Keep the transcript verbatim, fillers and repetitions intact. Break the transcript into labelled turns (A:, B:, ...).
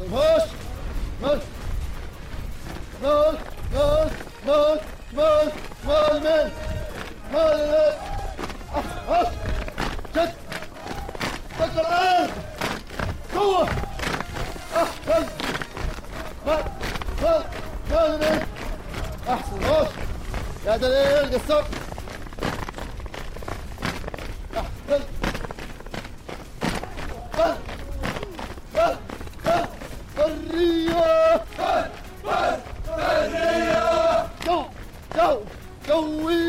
A: هوش مال مال مال مال مال مال مال مال هوش شد شد الآن قوة أحسن مال مال مال مال أحسن هوش يا دليل قصر أحسن مال مال مال حرية حرية جو جو جوي